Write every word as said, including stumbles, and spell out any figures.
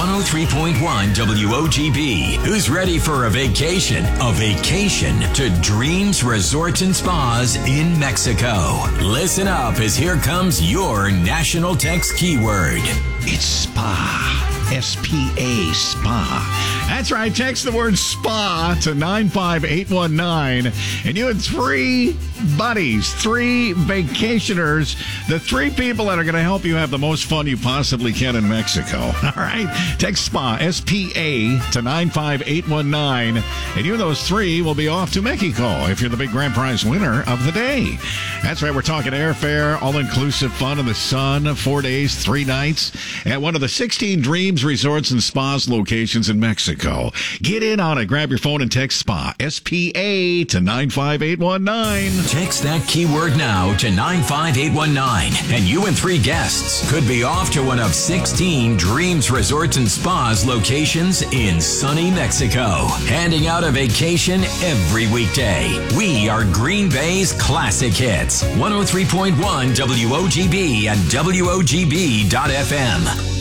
one oh three point one W O G B. Who's ready for a vacation? A vacation to Dreams Resorts and Spas in Mexico. Listen up as here comes your national text keyword. It's spa. S P A, spa. That's right. Text the word spa to nine five eight one nine. And you and three buddies, three vacationers, the three people that are going to help you have the most fun you possibly can in Mexico. All right. Text spa, S P A, to nine five eight one nine. And you and those three will be off to Mexico if you're the big grand prize winner of the day. That's right. We're talking airfare, all-inclusive fun in the sun, four days, three nights at one of the sixteen Dreams Resorts and Spas locations in Mexico. Get in on it. Grab your phone and text SPA, S P A, to nine five eight one nine. Text that keyword now to nine five eight one nine, and you and three guests could be off to one of sixteen Dreams Resorts and Spas locations in sunny Mexico. Handing out a vacation every weekday. We are Green Bay's classic hits. one oh three point one W O G B and W O G B dot F M.